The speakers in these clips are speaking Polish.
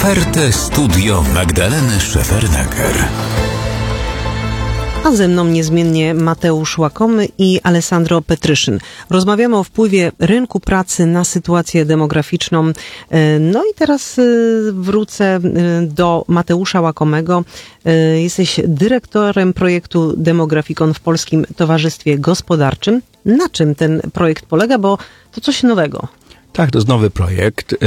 Ofertę Studio Magdaleny Szefernaker. A ze mną niezmiennie Mateusz Łakomy i Alessandro Petryszyn. Rozmawiamy o wpływie rynku pracy na sytuację demograficzną. No i teraz wrócę do Mateusza Łakomego. Jesteś dyrektorem projektu Demografikon w Polskim Towarzystwie Gospodarczym. Na czym ten projekt polega? Bo to coś nowego. Tak, to jest nowy projekt.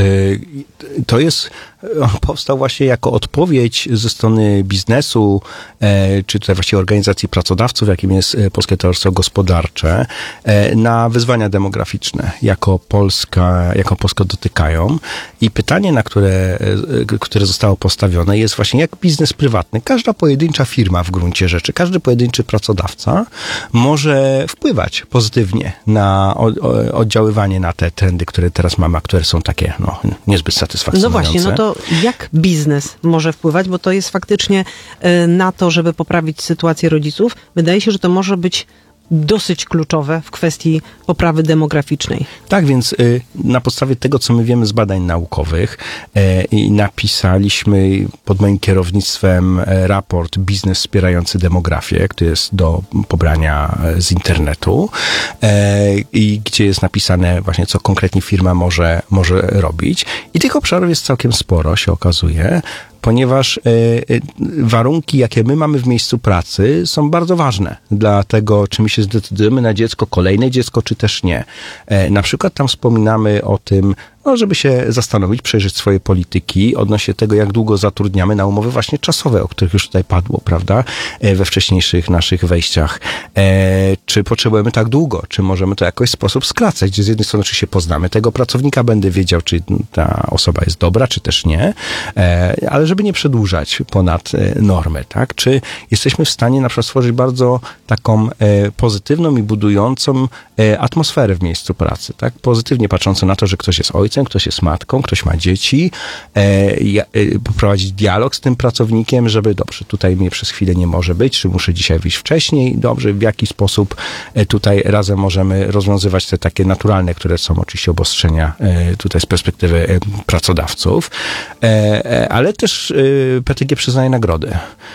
Powstał właśnie jako odpowiedź ze strony biznesu, czy tutaj właściwie organizacji pracodawców, jakim jest Polskie Towarzystwo Gospodarcze, na wyzwania demograficzne, jako Polskę dotykają. I pytanie, które zostało postawione, jest właśnie jak biznes prywatny. Każda pojedyncza firma w gruncie rzeczy, każdy pojedynczy pracodawca może wpływać pozytywnie na oddziaływanie na te trendy, które teraz mamy, a które są takie niezbyt satysfakcjonujące. No właśnie, no to jak biznes może wpływać, bo to jest faktycznie na to, żeby poprawić sytuację rodziców. Wydaje się, że to może być dosyć kluczowe w kwestii poprawy demograficznej. Tak, więc na podstawie tego, co my wiemy z badań naukowych, i napisaliśmy pod moim kierownictwem raport Biznes wspierający demografię, który jest do pobrania z internetu, i gdzie jest napisane właśnie, co konkretnie firma może robić. I tych obszarów jest całkiem sporo, się okazuje, ponieważ warunki, jakie my mamy w miejscu pracy, są bardzo ważne dla tego, czy my się zdecydujemy na dziecko, kolejne dziecko, czy też nie. Na przykład tam wspominamy o tym, żeby się zastanowić, przejrzeć swoje polityki odnośnie tego, jak długo zatrudniamy na umowy właśnie czasowe, o których już tutaj padło, prawda, we wcześniejszych naszych wejściach. Czy potrzebujemy tak długo? Czy możemy to w jakiś sposób skracać? Gdzie z jednej strony oczywiście poznamy tego pracownika, będę wiedział, czy ta osoba jest dobra, czy też nie, ale żeby nie przedłużać ponad normę, tak? Czy jesteśmy w stanie na przykład stworzyć bardzo taką pozytywną i budującą atmosferę w miejscu pracy, tak? Pozytywnie patrzącą na to, że ktoś jest ojcem, ktoś jest matką, ktoś ma dzieci, poprowadzić dialog z tym pracownikiem, żeby dobrze, tutaj mnie przez chwilę nie może być, czy muszę dzisiaj wyjść wcześniej, dobrze, w jaki sposób tutaj razem możemy rozwiązywać te takie naturalne, które są oczywiście obostrzenia tutaj z perspektywy pracodawców, ale też PTG przyznaje nagrody,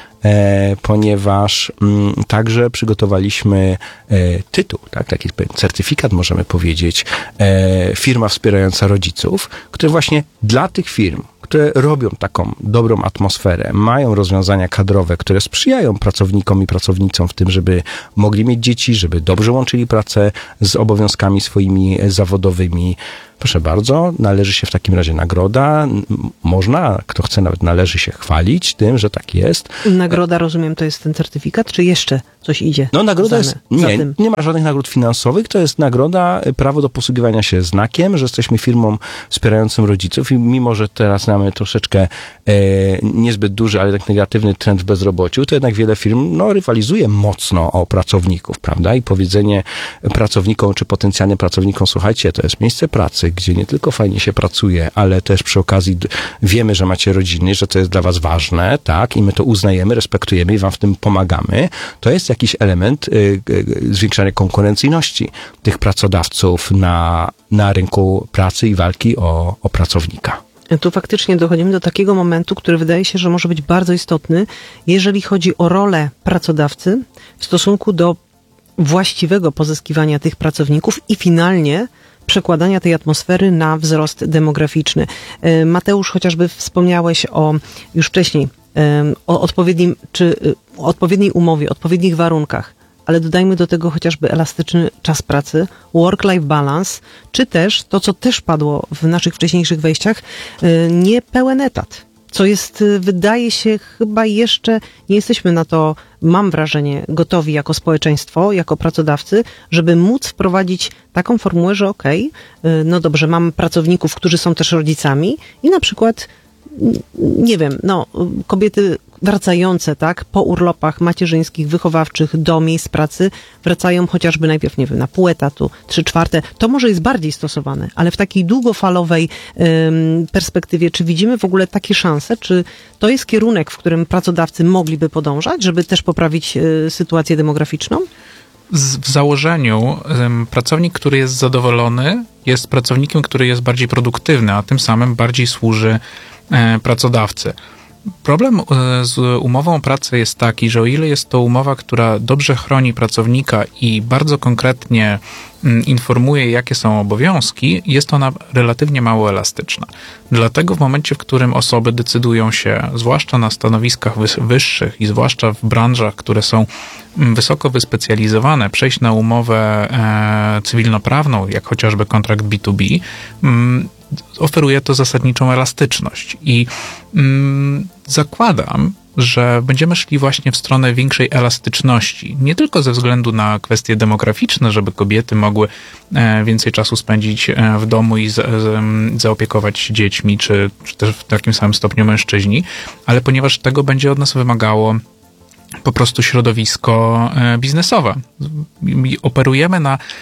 ponieważ także przygotowaliśmy tytuł, tak, taki certyfikat, możemy powiedzieć, firma wspierająca rodziców, który właśnie dla tych firm, które robią taką dobrą atmosferę, mają rozwiązania kadrowe, które sprzyjają pracownikom i pracownicom w tym, żeby mogli mieć dzieci, żeby dobrze łączyli pracę z obowiązkami swoimi zawodowymi. Proszę bardzo, należy się w takim razie nagroda. Można, kto chce, nawet należy się chwalić tym, że tak jest. Nagroda, rozumiem, to jest ten certyfikat, czy jeszcze coś idzie? No nagroda jest, nie ma żadnych nagród finansowych, to jest nagroda, prawo do posługiwania się znakiem, że jesteśmy firmą wspierającą rodziców i mimo, że teraz mamy troszeczkę niezbyt duży, ale tak negatywny trend w bezrobociu, to jednak wiele firm rywalizuje mocno o pracowników, prawda? I powiedzenie pracownikom czy potencjalnym pracownikom, słuchajcie, to jest miejsce pracy, gdzie nie tylko fajnie się pracuje, ale też przy okazji wiemy, że macie rodziny, że to jest dla was ważne, tak? I my to uznajemy, respektujemy i wam w tym pomagamy. To jest jakiś element zwiększania konkurencyjności tych pracodawców na rynku pracy i walki o pracownika. Tu faktycznie dochodzimy do takiego momentu, który wydaje się, że może być bardzo istotny, jeżeli chodzi o rolę pracodawcy w stosunku do właściwego pozyskiwania tych pracowników i finalnie przekładania tej atmosfery na wzrost demograficzny. Mateusz, chociażby wspomniałeś już wcześniej o odpowiedniej umowie, odpowiednich warunkach, ale dodajmy do tego chociażby elastyczny czas pracy, work-life balance, czy też to, co też padło w naszych wcześniejszych wejściach, niepełen etat. Co jest, wydaje się, chyba jeszcze nie jesteśmy na to, mam wrażenie, gotowi jako społeczeństwo, jako pracodawcy, żeby móc wprowadzić taką formułę, że no dobrze, mamy pracowników, którzy są też rodzicami i na przykład, nie wiem, kobiety wracające, tak, po urlopach macierzyńskich, wychowawczych do miejsc pracy, wracają chociażby najpierw, nie wiem, na pół etatu, 3/4. To może jest bardziej stosowane, ale w takiej długofalowej perspektywie, czy widzimy w ogóle takie szanse? Czy to jest kierunek, w którym pracodawcy mogliby podążać, żeby też poprawić sytuację demograficzną? W założeniu pracownik, który jest zadowolony, jest pracownikiem, który jest bardziej produktywny, a tym samym bardziej służy pracodawcy. Problem z umową o pracę jest taki, że o ile jest to umowa, która dobrze chroni pracownika i bardzo konkretnie informuje, jakie są obowiązki, jest ona relatywnie mało elastyczna. Dlatego w momencie, w którym osoby decydują się, zwłaszcza na stanowiskach wyższych i zwłaszcza w branżach, które są wysoko wyspecjalizowane, przejść na umowę cywilnoprawną, jak chociażby kontrakt B2B, oferuje to zasadniczą elastyczność i zakładam, że będziemy szli właśnie w stronę większej elastyczności. Nie tylko ze względu na kwestie demograficzne, żeby kobiety mogły więcej czasu spędzić w domu i zaopiekować się dziećmi, czy też w takim samym stopniu mężczyźni, ale ponieważ tego będzie od nas wymagało po prostu środowisko biznesowe. Operujemy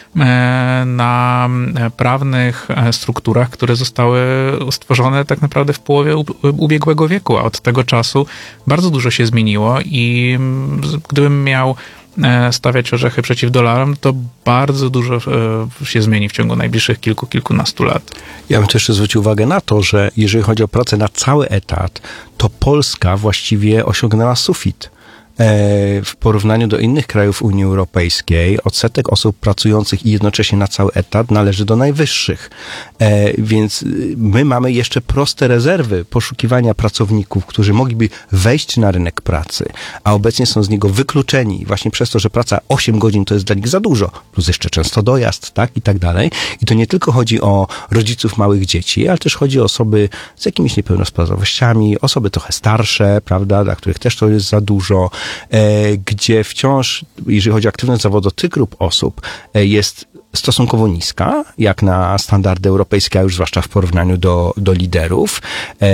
na prawnych strukturach, które zostały stworzone tak naprawdę w połowie ubiegłego wieku, a od tego czasu bardzo dużo się zmieniło i gdybym miał stawiać orzechy przeciw dolarom, to bardzo dużo się zmieni w ciągu najbliższych kilkunastu lat. Ja bym też jeszcze zwrócił uwagę na to, że jeżeli chodzi o pracę na cały etat, to Polska właściwie osiągnęła sufit. W porównaniu do innych krajów Unii Europejskiej odsetek osób pracujących i jednocześnie na cały etat należy do najwyższych. Więc my mamy jeszcze proste rezerwy poszukiwania pracowników, którzy mogliby wejść na rynek pracy, a obecnie są z niego wykluczeni właśnie przez to, że praca 8 godzin to jest dla nich za dużo, plus jeszcze często dojazd, tak, i tak dalej. I to nie tylko chodzi o rodziców małych dzieci, ale też chodzi o osoby z jakimiś niepełnosprawnościami, osoby trochę starsze, prawda, dla których też to jest za dużo, gdzie wciąż, jeżeli chodzi o aktywność zawodową tych grup osób, jest stosunkowo niska, jak na standardy europejskie, a już zwłaszcza w porównaniu do liderów.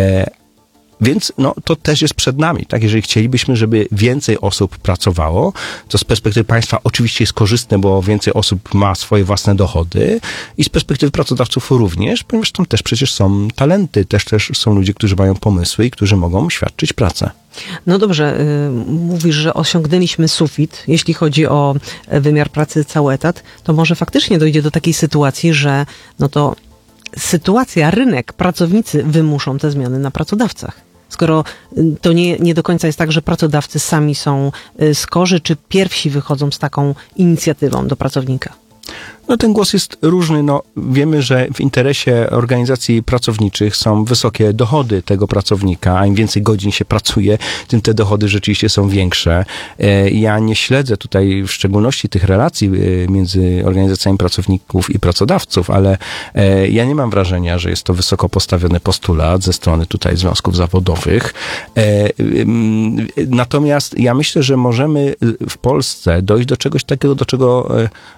Więc no, to też jest przed nami, tak? Jeżeli chcielibyśmy, żeby więcej osób pracowało, to z perspektywy państwa oczywiście jest korzystne, bo więcej osób ma swoje własne dochody i z perspektywy pracodawców również, ponieważ tam też przecież są talenty, też są ludzie, którzy mają pomysły i którzy mogą świadczyć pracę. No dobrze, mówisz, że osiągnęliśmy sufit, jeśli chodzi o wymiar pracy cały etat, to może faktycznie dojdzie do takiej sytuacji, że no to sytuacja, rynek, pracownicy wymuszą te zmiany na pracodawcach. Skoro to nie do końca jest tak, że pracodawcy sami są skorzy, czy pierwsi wychodzą z taką inicjatywą do pracownika? No ten głos jest różny. No, wiemy, że w interesie organizacji pracowniczych są wysokie dochody tego pracownika, a im więcej godzin się pracuje, tym te dochody rzeczywiście są większe. Ja nie śledzę tutaj w szczególności tych relacji między organizacjami pracowników i pracodawców, ale ja nie mam wrażenia, że jest to wysoko postawiony postulat ze strony tutaj związków zawodowych. Natomiast ja myślę, że możemy w Polsce dojść do czegoś takiego, do czego